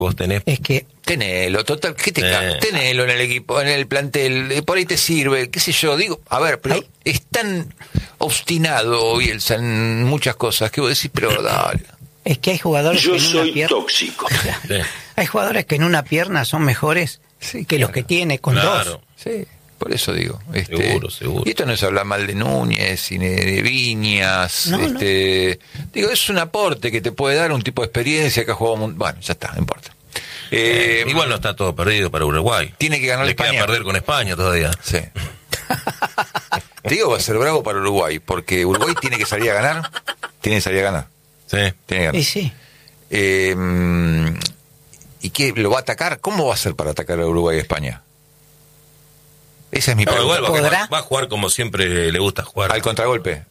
vos tenés. Es que tenelo, total, ¿qué te cabe? Tenelo en el equipo, en el plantel, por ahí te sirve, qué sé yo, digo, a ver, pero es tan obstinado Bielsa en muchas cosas que vos decís, pero dale. es que hay jugadores Yo que en una soy pierna, tóxico. Sí. hay jugadores que en una pierna son mejores que los que tiene con dos. Sí, por eso digo. Seguro. Y esto no es hablar mal de Núñez, ni de Viñas. No. Digo, es un aporte que te puede dar un tipo de experiencia que ha jugado. Bueno, ya está, no importa. Igual no está todo perdido para Uruguay. Tiene que ganar Le España. queda perder con España todavía. Sí. Te digo, va a ser bravo para Uruguay, porque Uruguay tiene que salir a ganar. Tiene que salir a ganar. Sí. Tiene que ganar. Y sí. ¿Y qué? ¿Lo va a atacar? ¿Cómo va a ser para atacar a Uruguay y España? Esa es mi pregunta. Igual ¿Podrá? va a jugar como siempre le gusta jugar. Al contragolpe.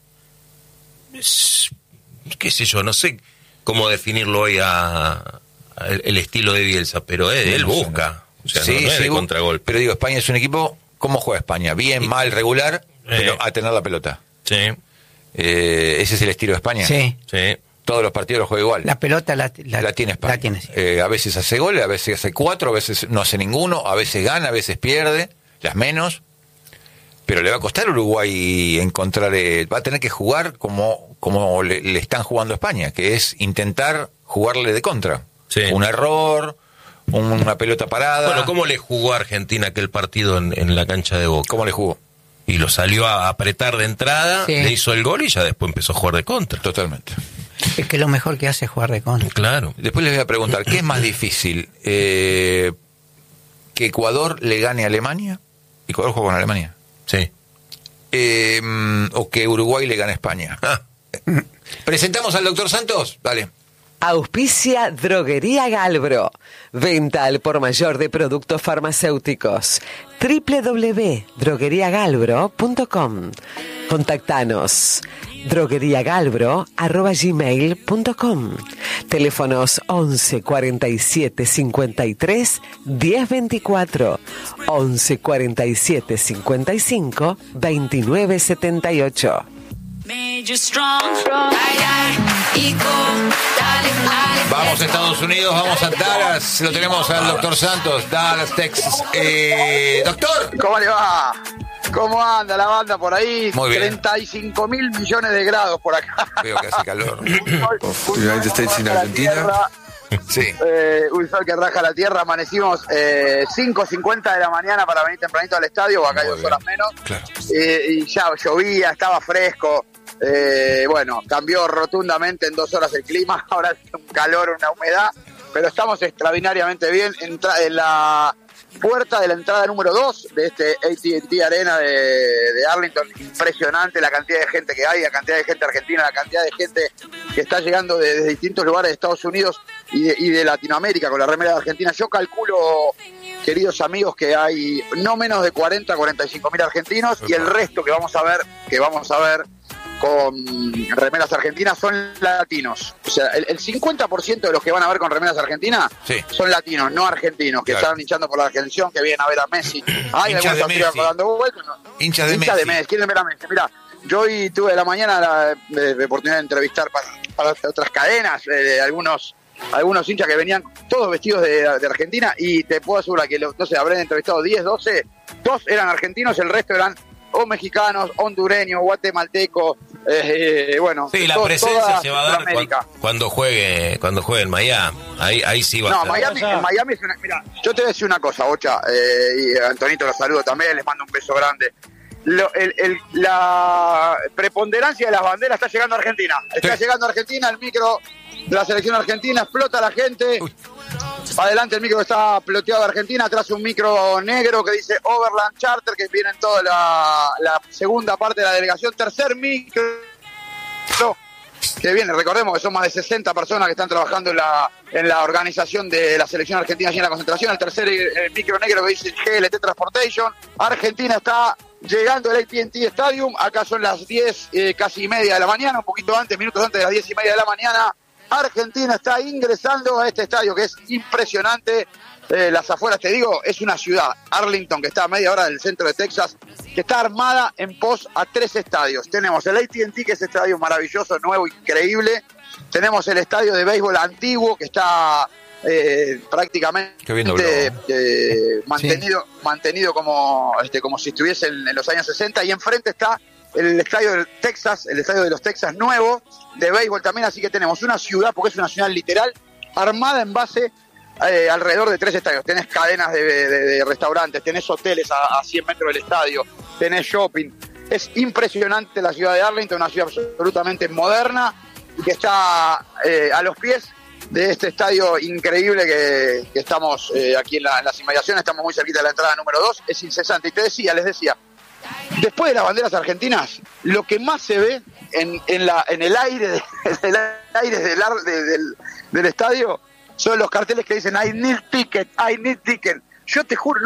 Qué sé yo, no sé cómo definirlo hoy el estilo de Bielsa, pero él busca. O sea, no es de contragolpe. Pero digo, España es un equipo. ¿Cómo juega España? Bien, mal, regular, pero a tener la pelota. Sí. Ese es el estilo de España. Sí. Todos los partidos los juega igual. La pelota la tiene España. La tiene, sí. A veces hace goles, a veces hace 4, a veces no hace ninguno, a veces gana, a veces pierde, las menos. Pero le va a costar a Uruguay encontrar, va a tener que jugar como le están jugando a España, que es intentar jugarle de contra. Sí. Un error, una pelota parada. Bueno, ¿cómo le jugó a Argentina aquel partido en la cancha de Boca? ¿Cómo le jugó? Y lo salió a apretar de entrada, Sí. le hizo el gol y ya después empezó a jugar de contra. Totalmente. Es que lo mejor que hace es jugar de contra. Claro. Después les voy a preguntar, ¿qué es más difícil? ¿Que Ecuador le gane a Alemania? ¿Ecuador juega con Alemania? Sí. ¿O que Uruguay le gane a España? ¿Presentamos al doctor Santos? Dale. Auspicia Droguería Galbro. Venta al por mayor de productos farmacéuticos. www.drogueriagalbro.com. Contactanos. drogueriagalbro@gmail.com. Teléfonos 11 47 53 10 24, 11 47 55 29 78. Vamos a Estados Unidos, vamos a Dallas, lo tenemos al doctor Santos, Dallas, Texas. Doctor. ¿Cómo le va? ¿Cómo anda la banda por ahí? Muy bien. 35 mil millones de grados por acá. Veo que hace calor. United States in Argentina. Sí. Un sol que raja la tierra. Amanecimos 5:50 de la mañana para venir tempranito al estadio, o acá hay 2 horas menos. Claro. Y ya llovía, estaba fresco. Bueno, cambió rotundamente en 2 horas el clima. Ahora es un calor, una humedad. Pero estamos extraordinariamente bien. En la puerta de la entrada número 2 de este AT&T Arena de Arlington. Impresionante la cantidad de gente que hay, la cantidad de gente argentina, la cantidad de gente que está llegando desde distintos lugares de Estados Unidos y de Latinoamérica con la remera de Argentina. Yo calculo, queridos amigos, que hay no menos de 45 mil argentinos, y el resto que vamos a ver con remeras argentinas son latinos. O sea, el 50% de los que van a ver con remeras argentinas son latinos, no argentinos, que están hinchando por la Argentina, que vienen a ver a Messi. Hay hinchas de Messi. Dando vueltas, ¿no? Hinchas de Messi. Quieren ver a Messi. Mirá, yo hoy tuve de la mañana la oportunidad de entrevistar para otras cadenas, algunos hinchas que venían todos vestidos de Argentina, y te puedo asegurar que, no sé, habrán entrevistado 10, 12, 2 eran argentinos, el resto eran o mexicanos, hondureños, guatemaltecos, bueno. Sí, la presencia se va a dar cuando juegue en Miami. Ahí sí va a estar. En Miami es una... Mira, yo te voy a decir una cosa, Bocha, y a Antonito los saludo también, les mando un beso grande. La preponderancia de las banderas está llegando a Argentina. Está llegando a Argentina, el micro de la selección argentina, explota la gente. Adelante el micro está ploteado de Argentina, atrás un micro negro que dice Overland Charter, que viene en toda la segunda parte de la delegación. Tercer micro que viene, recordemos que son más de 60 personas que están trabajando en la organización de la selección argentina allí en la concentración. El tercer micro negro que dice GLT Transportation. Argentina está llegando al AT&T Stadium, acá son las 10, casi media de la mañana, un poquito antes, minutos antes de las 10:30 de la mañana. Argentina está ingresando a este estadio que es impresionante. Las afueras, te digo, es una ciudad, Arlington, que está a media hora del centro de Texas, que está armada en pos a 3 estadios. Tenemos el AT&T, que es estadio maravilloso, nuevo, increíble. Tenemos el estadio de béisbol antiguo, que está prácticamente mantenido como si estuviese en los años 60, y enfrente está el estadio del Texas, el estadio de los Texas nuevo, de béisbol también, así que tenemos una ciudad, porque es una ciudad literal, armada en base alrededor de 3 estadios. Tenés cadenas de restaurantes, tenés hoteles a 100 metros del estadio, tenés shopping. Es impresionante la ciudad de Arlington, una ciudad absolutamente moderna y que está a los pies de este estadio increíble que estamos aquí en las inmediaciones. Estamos muy cerquita de la entrada número 2, es incesante. Y les decía, después de las banderas argentinas, lo que más se ve en el aire del estadio son los carteles que dicen I need ticket. Yo te juro,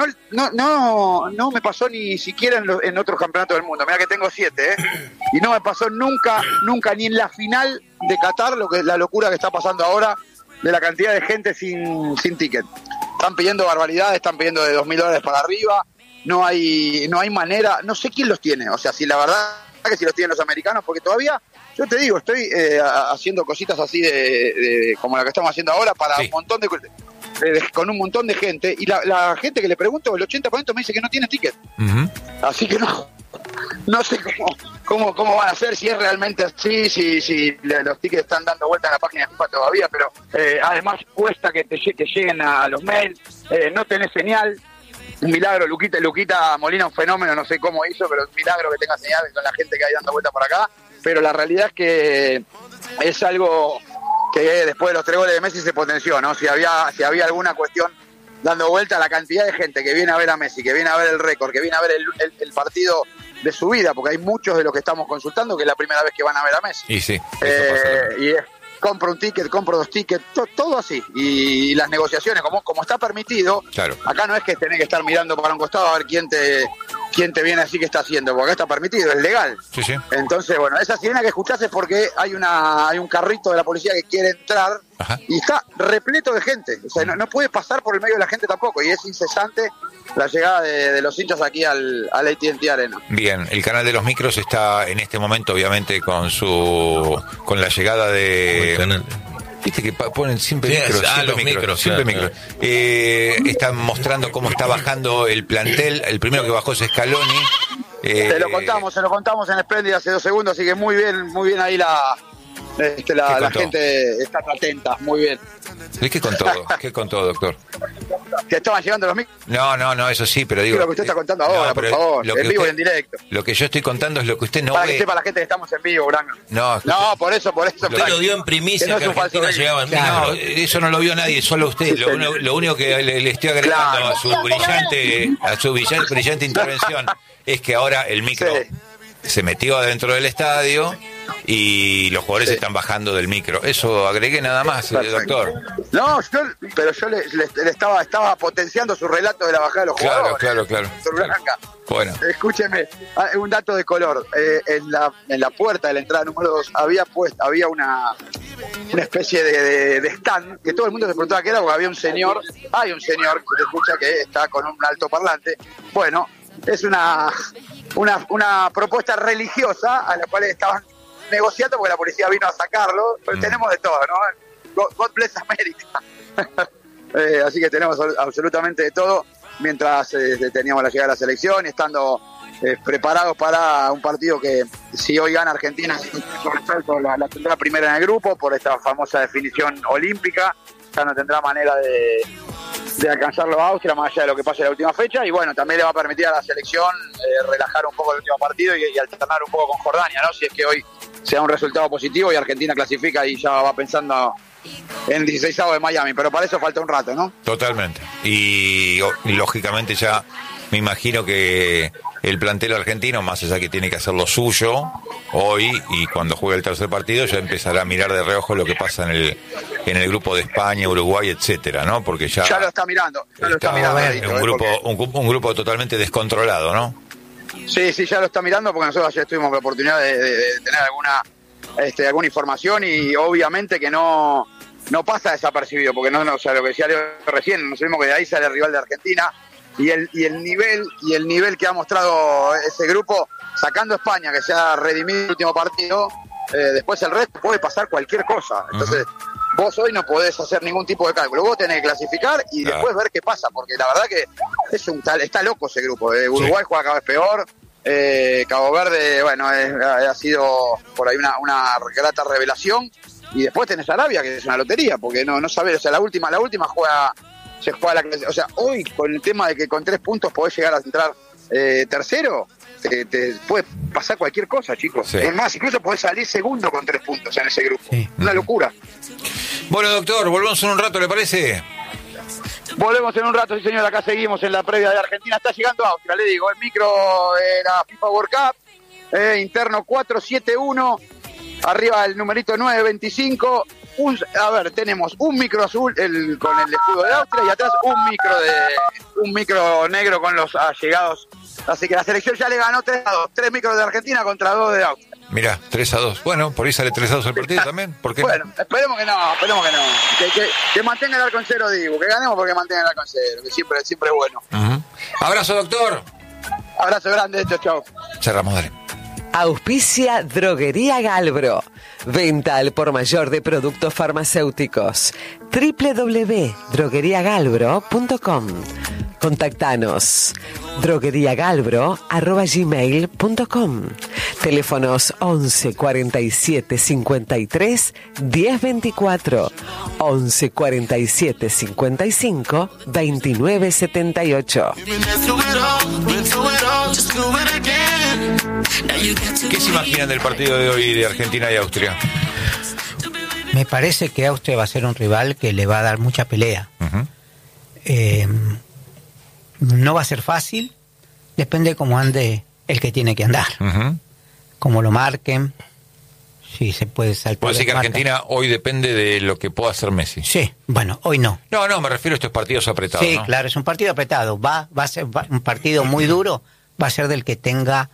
no me pasó ni siquiera en otros campeonatos del mundo. Mirá que tengo 7, y no me pasó nunca ni en la final de Qatar, la locura que está pasando ahora de la cantidad de gente sin ticket. Están pidiendo barbaridades, están pidiendo de $2.000 para arriba. No hay manera, no sé quién los tiene. O sea, si la verdad que si los tienen los americanos, porque todavía, yo te digo, estoy haciendo cositas así de como la que estamos haciendo ahora para un montón con un montón de gente, y la gente que le pregunto, el 80% me dice que no tiene ticket. Uh-huh. Así que no sé cómo van a hacer, si es realmente así, si los tickets están dando vuelta en la página de FIFA todavía, pero además cuesta que te lleguen a los mails, no tenés señal. Un milagro, Luquita Molina, un fenómeno, no sé cómo hizo, pero un milagro que tenga señal con la gente que hay dando vuelta por acá. Pero la realidad es que es algo que después de los 3 goles de Messi se potenció, ¿no? Si había alguna cuestión dando vuelta, la cantidad de gente que viene a ver a Messi, que viene a ver el récord, que viene a ver el partido de su vida, porque hay muchos de los que estamos consultando que es la primera vez que van a ver a Messi. Y sí. Y es, compro un ticket, compro 2 tickets, todo así. Y las negociaciones, como está permitido, claro. Acá no es que tenés que estar mirando para un costado a ver quién te viene así que está haciendo, porque acá está permitido, es legal. Sí, sí. Entonces, bueno, esa sirena que escuchás es porque hay un carrito de la policía que quiere entrar. Ajá. Y está repleto de gente. O sea, no puede pasar por el medio de la gente tampoco, y es incesante la llegada de los hinchas aquí al AT&T Arena. Bien, el canal de los micros está en este momento, obviamente, con la llegada de... Viste que ponen siempre micros. Están mostrando cómo está bajando el plantel. El primero que bajó es Scaloni. Se lo contamos en Splendid hace 2 segundos, así que muy bien ahí la gente está atenta, muy bien. ¿Qué contó, doctor? ¿Que estaban llegando los micros? No, eso sí, pero digo... Lo que usted está contando ahora, por favor, en vivo y en directo. Lo que yo estoy contando es lo que usted no para ve. Que sepa la gente que estamos en vivo, Branco. No, por eso. Usted lo dio en primicia, que Argentina llegaba en vivo. No, eso no lo vio nadie, solo usted. Lo único que le estoy agregando a su brillante intervención es que ahora el micro se metió adentro del estadio y los jugadores están bajando del micro. Eso agregué nada más, doctor. No, yo le estaba potenciando su relato de la bajada de los jugadores. Claro. Bueno. Escúcheme, un dato de color. En la puerta de la entrada número 2 había una especie de stand que todo el mundo se preguntaba qué era, porque hay un señor que se escucha que está con un altoparlante. Bueno, es una propuesta religiosa a la cual estaban negociando porque la policía vino a sacarlo, pero tenemos de todo, ¿no? God bless America. Así que tenemos absolutamente de todo, mientras teníamos la llegada de la selección y estando preparados para un partido que, si hoy gana Argentina, la tendrá primera en el grupo por esta famosa definición olímpica. Ya no tendrá manera de alcanzarlo a Austria, más allá de lo que pase en la última fecha, y bueno, también le va a permitir a la selección relajar un poco el último partido y alternar un poco con Jordania, ¿no? Si es que hoy sea un resultado positivo y Argentina clasifica y ya va pensando en 16avo de Miami, pero para eso falta un rato, ¿no? Totalmente. Y lógicamente ya me imagino que el plantel argentino, más allá que tiene que hacer lo suyo hoy, y cuando juegue el tercer partido ya empezará a mirar de reojo lo que pasa en el grupo de España, Uruguay, etcétera, ¿no? Porque ya lo está mirando. Un grupo totalmente descontrolado, ¿no? Sí, ya lo está mirando, porque nosotros ayer tuvimos la oportunidad de tener alguna información, y obviamente que no pasa desapercibido, porque o sea, lo que decía Leo recién, nos vimos que de ahí sale el rival de Argentina, y el nivel que ha mostrado ese grupo, sacando a España, que se ha redimido el último partido, después el resto puede pasar cualquier cosa. Entonces, vos hoy no podés hacer ningún tipo de cálculo. Vos tenés que clasificar y después ver qué pasa, porque la verdad que está loco ese grupo. Uruguay juega cada vez peor. Cabo Verde, bueno, ha sido por ahí una grata revelación. Y después tenés Arabia, que es una lotería, porque no sabés, o sea, la última se juega o sea, hoy con el tema de que con 3 puntos podés llegar a entrar tercero, te puede pasar cualquier cosa, chicos. Sí. Es más, incluso podés salir segundo con 3 puntos en ese grupo. Sí. Una locura. Bueno, doctor, volvemos en un rato, ¿le parece? Volvemos en un rato, sí señor, acá seguimos en la previa de Argentina. Está llegando Austria, le digo, el micro de la FIFA World Cup, interno 471, arriba el numerito 925. Tenemos un micro azul con el escudo de Austria y atrás un micro negro con los allegados. Así que la selección ya le ganó 3-2, 3 micros de Argentina contra 2 de Austria. Mirá, 3-2. Bueno, por ahí sale 3-2 el partido también. ¿Por qué? Bueno, esperemos que no. Que mantenga el arco en cero, digo. Que ganemos porque mantenga el arco en cero, que siempre es bueno. Uh-huh. Abrazo, doctor. Abrazo grande, chao. Cerramos, dale. Auspicia Droguería Galbro. Venta al por mayor de productos farmacéuticos. www.drogueriagalbro.com. Contactanos. drogueriagalbro@gmail.com. Teléfonos 11 47 53 10 24, 11 47 55 29 78. ¿Qué se imaginan del partido de hoy de Argentina y Austria? Me parece que Austria va a ser un rival que le va a dar mucha pelea. Uh-huh. No va a ser fácil, depende de cómo ande el que tiene que andar. Uh-huh. Como lo marquen, si se puede saltar. ¿Puede decir que Argentina hoy depende de lo que pueda hacer Messi? Sí, bueno, hoy no. No, me refiero a estos partidos apretados. Sí, ¿no? claro, es un partido apretado. Va a ser un partido muy duro, va a ser del que tenga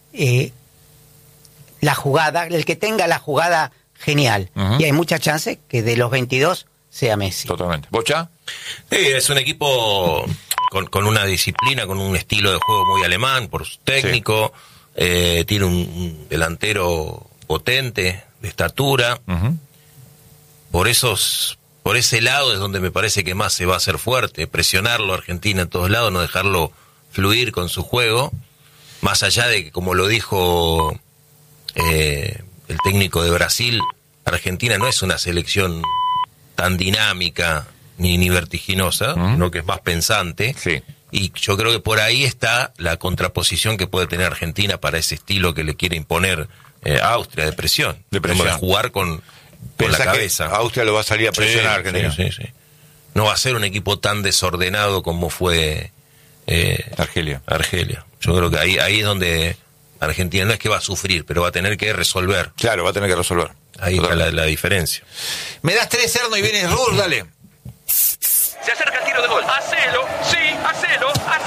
la jugada genial. Uh-huh. Y hay mucha chance que de los 22 sea Messi. Totalmente. ¿Bocha? Sí, es un equipo con una disciplina, con un estilo de juego muy alemán, por su técnico. Sí. Tiene un delantero potente, de estatura. Uh-huh. Por ese lado es donde me parece que más se va a hacer fuerte, presionarlo a Argentina en todos lados, no dejarlo fluir con su juego, más allá de que, como lo dijo el técnico de Brasil, Argentina no es una selección tan dinámica ni vertiginosa, sino que es más pensante. Sí. Y yo creo que por ahí está la contraposición que puede tener Argentina para ese estilo que le quiere imponer Austria, de presión. De jugar con la cabeza. Austria lo va a salir a presionar a Argentina. Sí. No va a ser un equipo tan desordenado como fue Argelia. Yo creo que ahí es donde Argentina no es que va a sufrir, pero va a tener que resolver. Claro, va a tener que resolver. Ahí está la diferencia. Me das 3, Erno, y vienes Rur, dale. Se acerca el tiro de gol. ¡Hacelo! ¡Sí! ¡Hacelo!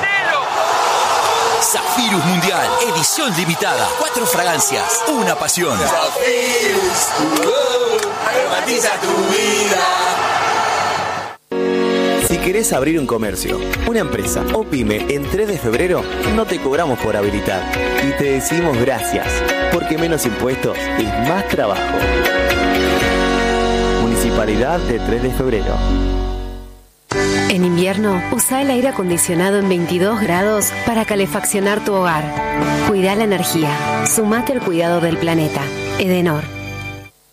Zafirus Mundial, edición limitada. 4 fragancias, una pasión. Zafirus, aromatiza tu vida. Si querés abrir un comercio, una empresa o pyme en 3 de febrero, no te cobramos por habilitar. Y te decimos gracias, porque menos impuestos es más trabajo. Municipalidad de 3 de febrero. En invierno, usa el aire acondicionado en 22 grados para calefaccionar tu hogar. Cuida la energía. Sumate al cuidado del planeta. Edenor.